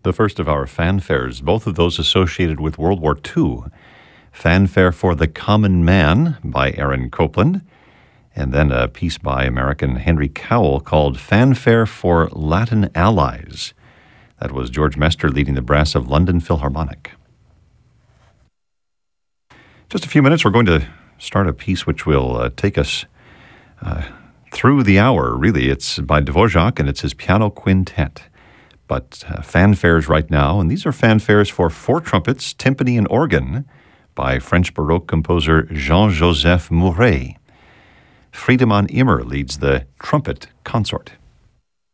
The first of our fanfares, both of those associated with World War II. Fanfare for the Common Man by Aaron Copland, and then a piece by American Henry Cowell called Fanfare for Latin Allies. That was George Mester leading the brass of London Philharmonic. Just a few minutes, we're going to start a piece which will take us through the hour, really. It's by Dvorak, and it's his piano quintet. But fanfares right now, and these are fanfares for four trumpets, timpani, and organ by French Baroque composer Jean-Joseph Mouret. Friedemann Immer leads the trumpet consort.